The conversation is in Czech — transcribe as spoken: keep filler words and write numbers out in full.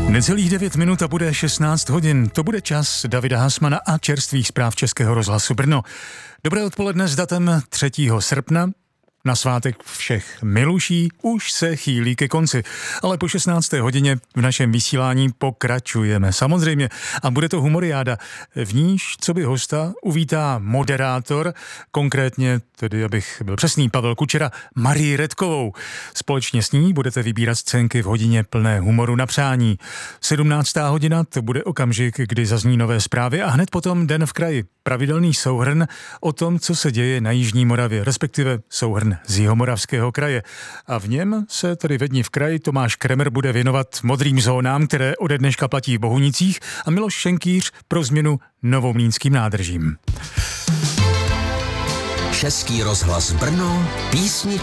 Necelých devět minut a bude šestnáct hodin. To bude čas Davida Hasmana a čerstvých zpráv Českého rozhlasu Brno. Dobré odpoledne s datem třetího srpna. Na svátek všech miluší už se chýlí ke konci, ale po šestnácté hodině v našem vysílání pokračujeme. Samozřejmě, a bude to humoriáda, v níž, co by hosta, uvítá moderátor, konkrétně, tedy abych byl přesný, Pavel Kučera, Marii Redkovou. Společně s ní budete vybírat scénky v hodině plné humoru na přání. sedmnáctá hodina, to bude okamžik, kdy zazní nové zprávy a hned potom Den v kraji. Pravidelný souhrn o tom, co se děje na Jižní Moravě, respektive souhrn z Jihomoravského kraje. A v něm se tedy ve Dni v kraji Tomáš Kremer bude věnovat modrým zónám, které ode dneška platí v Bohunicích, a Miloš Šenkýř pro změnu Novomlýnským nádržím. Český rozhlas Brno, písni